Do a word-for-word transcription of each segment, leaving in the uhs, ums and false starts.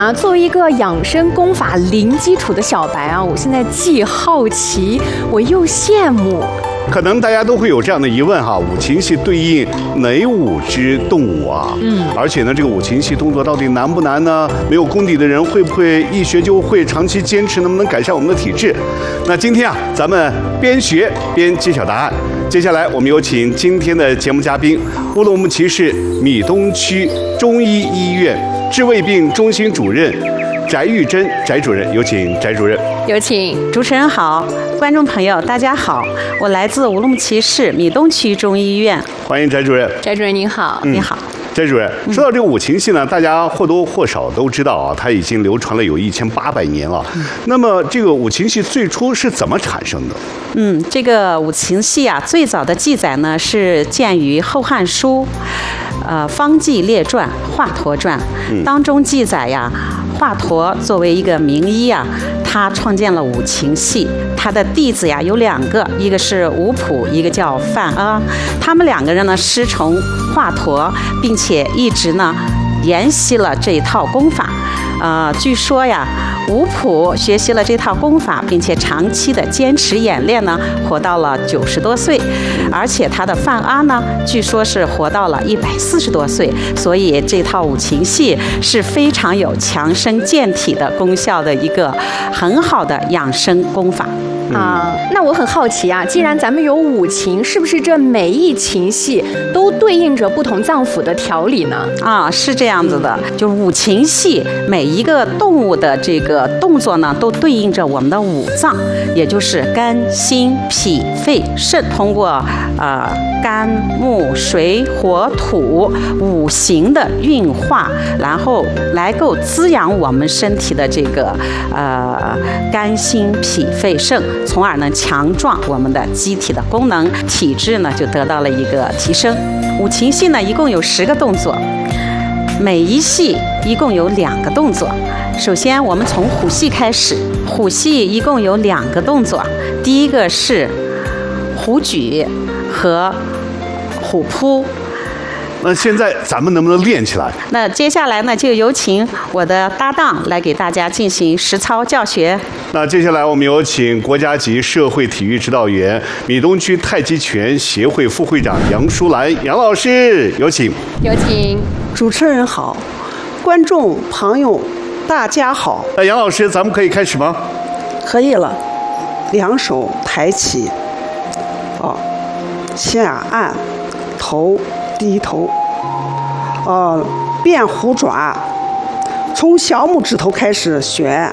啊，作为一个养生功法零基础的小白啊，我现在既好奇，我又羡慕。 可能大家都会有这样的疑问哈，五禽戏对应哪五只动物啊？嗯，而且呢，这个五禽戏动作到底难不难呢？没有功底的人会不会一学就会？长期坚持能不能改善我们的体质？那今天啊，咱们边学边揭晓答案。接下来我们有请今天的节目嘉宾，乌鲁木齐市闽东区中医医院治胃病中心主任翟玉珍翟主任，有请翟主任。 有请。 主持人好，观众朋友大家好，我来自乌鲁木齐市闽东区中医医院。 欢迎翟主任。 翟主任您好。 嗯、 你好。 翟主任，说到这个五禽戏呢，大家或多或少都知道啊，它已经流传了有一千八百年了。嗯、那么这个五禽戏最初是怎么产生的？ 嗯，这个五禽戏啊，最早的记载呢是见于《后汉书》呃《方济列传》《华佗传》当中记载呀，华佗作为一个名医啊，他创建了五禽戏。他的弟子呀有两个，一个是吴普，一个叫范阿。他们两个人呢师从华佗，并且一直呢沿袭了这一套功法。呃，据说呀，吴普学习了这套功法，并且长期的坚持演练呢，活到了九十多岁，而且他的范阿呢，据说是活到了一百四十多岁，所以这套五禽戏是非常有强身健体的功效的一个很好的养生功法。 啊，那我很好奇啊，既然咱们有五禽，是不是这每一禽戏都对应着不同脏腑的调理呢？ 啊，是这样子的，就是五禽戏每一个动物的这个动作呢，都对应着我们的五脏，也就是肝、心、脾、肺、肾，通过呃肝、木、水、火、土五行的运化，然后来够滋养我们身体的这个呃肝、心、脾、肺、肾。从而呢强壮我们的机体的功能，体质呢就得到了一个提升。五禽戏呢一共有十个动作，每一戏一共有两个动作。首先我们从虎戏开始，虎戏一共有两个动作，第一个是虎举和虎扑。 那现在咱们能不能练起来？ 那接下来呢，就有请我的搭档来给大家进行实操教学。 那接下来我们有请国家级社会体育指导员、闽东区太极拳协会副会长杨淑兰杨老师，有请。 有请。 主持人好，观众朋友大家好。 那杨老师，咱们可以开始吗？ 可以了，两手抬起，哦，下按，头。低头，呃，变虎爪，从小拇指头开始旋，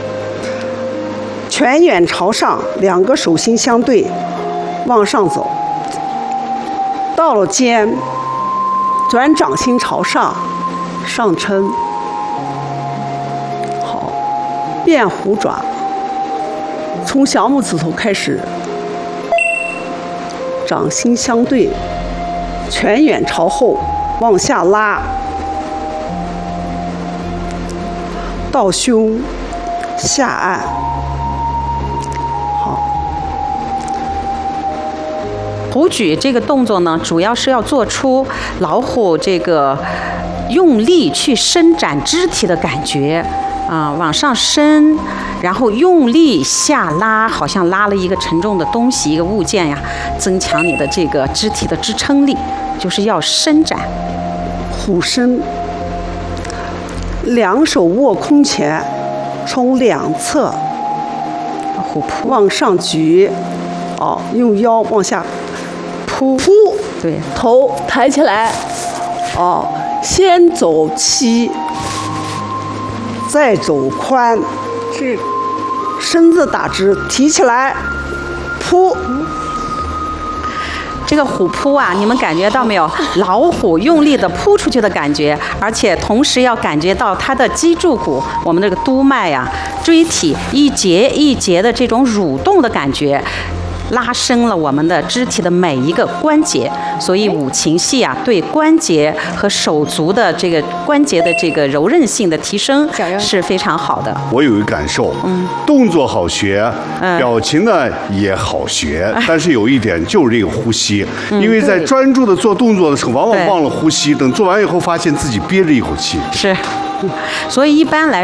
拳远朝上，两个手心相对，往上走，到了肩，转掌心朝上，上撑，好，变虎爪，从小拇指头开始，掌心相对。拳远朝后，往下拉，到胸，下按，好。 虎举这个动作呢，主要是要做出老虎这个用力去伸展肢体的感觉。啊、呃，往上伸，然后用力下拉，好像拉了一个沉重的东西，一个物件呀，增强你的这个肢体的支撑力，就是要伸展。 虎伸，两手握空前，从两侧虎扑往上举，哦，用腰往下扑扑， 对， 头抬起来，哦，先走七。再走宽，是身子打直，提起来，扑。 这个虎扑啊，你们感觉到没有？老虎用力的扑出去的感觉，而且同时要感觉到它的脊柱骨，我们这个督脉呀、椎体一节一节的这种蠕动的感觉。拉伸了我们的肢体的每一个关节，所以五禽戏啊，对关节和手足的这个关节的这个柔韧性的提升是非常好的。 我有一个感受，嗯，动作好学，嗯、表情呢也好学，但是有一点就是这个呼吸，嗯、因为在专注的做动作的时候，往往忘了呼吸，等做完以后发现自己憋着一口气。 是，所以一般来